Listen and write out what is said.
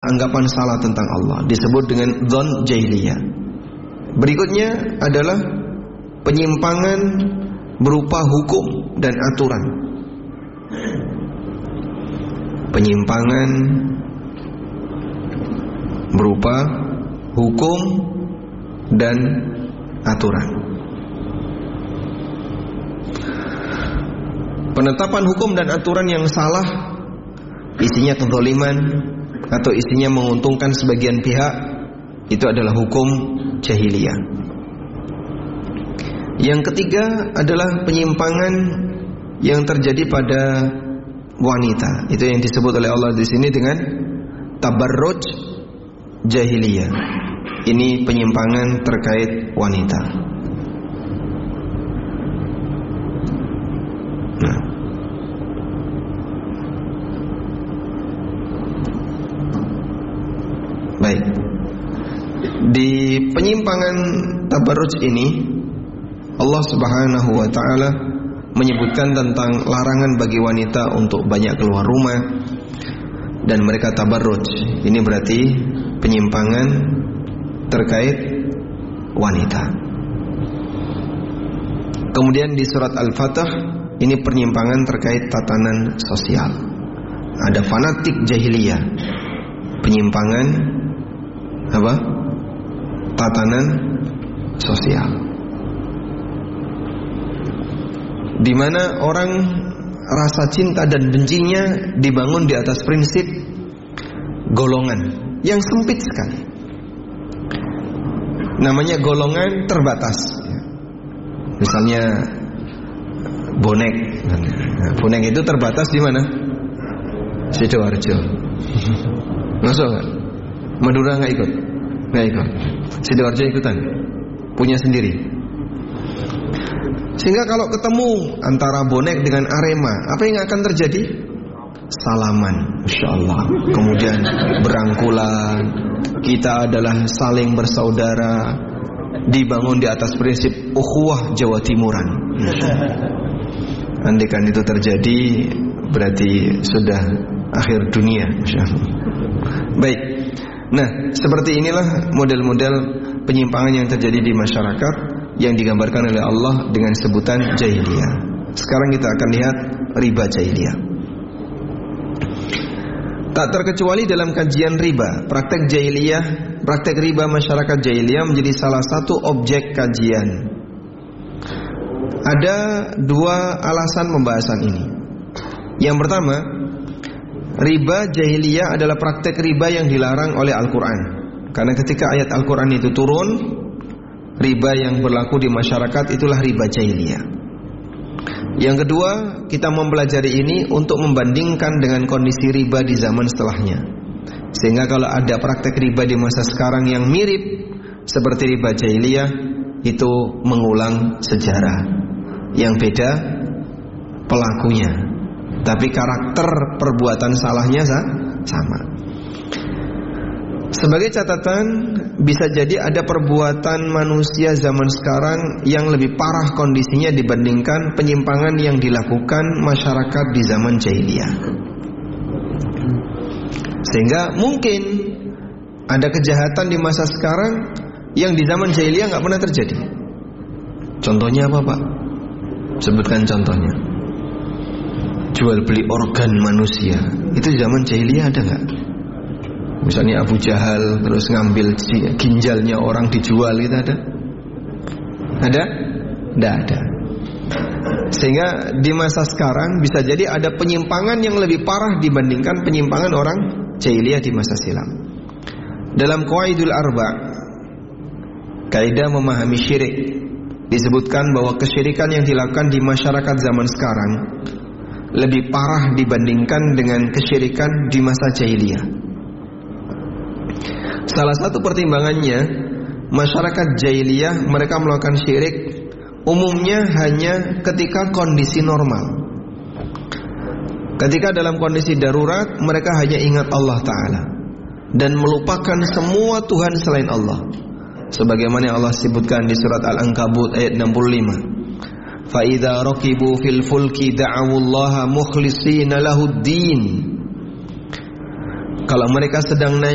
anggapan salah tentang Allah, disebut dengan dzan jahiliyah. Berikutnya adalah penyimpangan berupa hukum dan aturan. Penyimpangan berupa hukum dan aturan. Penetapan hukum dan aturan yang salah, isinya kezaliman atau isinya menguntungkan sebagian pihak, itu adalah hukum jahiliyah. Yang ketiga adalah penyimpangan yang terjadi pada wanita. Itu yang disebut oleh Allah di sini dengan tabarruj jahiliyah. Ini penyimpangan terkait wanita. Nah, baik. Di penyimpangan tabarruj ini Allah Subhanahu wa ta'ala menyebutkan tentang larangan bagi wanita untuk banyak keluar rumah dan mereka tabarruj. Ini berarti penyimpangan terkait wanita. Kemudian di surat Al-Fatah ini penyimpangan terkait tatanan sosial. Ada fanatik jahiliyah, penyimpangan apa? Tatanan sosial, di mana orang rasa cinta dan bencinya dibangun di atas prinsip golongan yang sempit sekali. Namanya golongan terbatas. Misalnya bonek. Bonek itu terbatas di mana? Sidoarjo. Masuk nggak? Madura nggak ikut? Nggak ikut. Sidoarjo ikutan? Punya sendiri. Sehingga kalau ketemu antara bonek dengan Arema, apa yang akan terjadi? Salaman, Masya Allah. Kemudian berangkulan. Kita adalah saling bersaudara, dibangun di atas prinsip ukhuwah Jawa Timuran. Andaikan itu terjadi, berarti sudah akhir dunia, Masya Allah. Baik. Nah, seperti inilah model-model penyimpangan yang terjadi di masyarakat yang digambarkan oleh Allah dengan sebutan jahiliyah. Sekarang kita akan lihat riba jahiliyah. Tak terkecuali dalam kajian riba, praktek jahiliyah, praktek riba masyarakat jahiliyah menjadi salah satu objek kajian. Ada dua alasan pembahasan ini. Yang pertama, riba jahiliyah adalah praktek riba yang dilarang oleh Al-Quran. Karena ketika ayat Al-Quran itu turun, riba yang berlaku di masyarakat itulah riba jahiliyah. Yang kedua, kita mempelajari ini untuk membandingkan dengan kondisi riba di zaman setelahnya. Sehingga kalau ada praktek riba di masa sekarang yang mirip seperti riba jahiliyah, itu mengulang sejarah. Yang beda pelakunya, tapi karakter perbuatan salahnya sama. Sebagai catatan, bisa jadi ada perbuatan manusia zaman sekarang yang lebih parah kondisinya dibandingkan penyimpangan yang dilakukan masyarakat di zaman jahiliyah. Sehingga mungkin ada kejahatan di masa sekarang yang di zaman jahiliyah nggak pernah terjadi. Contohnya apa, Pak? Sebutkan contohnya. Jual beli organ manusia, itu di zaman jahiliyah ada nggak? Misalnya Abu Jahal terus ngambil ginjalnya orang dijual, itu ada? Ada? Tidak ada. Sehingga di masa sekarang bisa jadi ada penyimpangan yang lebih parah dibandingkan penyimpangan orang jahiliyah di masa silam. Dalam Qawaidul Arba', kaidah memahami syirik, disebutkan bahwa kesyirikan yang dilakukan di masyarakat zaman sekarang lebih parah dibandingkan dengan kesyirikan di masa jahiliyah. Salah satu pertimbangannya, masyarakat jahiliyah mereka melakukan syirik umumnya hanya ketika kondisi normal. Ketika dalam kondisi darurat, mereka hanya ingat Allah Ta'ala dan melupakan semua Tuhan selain Allah. Sebagaimana Allah sebutkan di surat Al-Ankabut ayat 65. فَإِذَا رَكِبُوا فِي الْفُلْكِ دَعَوُوا اللَّهَ مُخْلِصِينَ لَهُ الدِّينَ. Kalau mereka sedang naik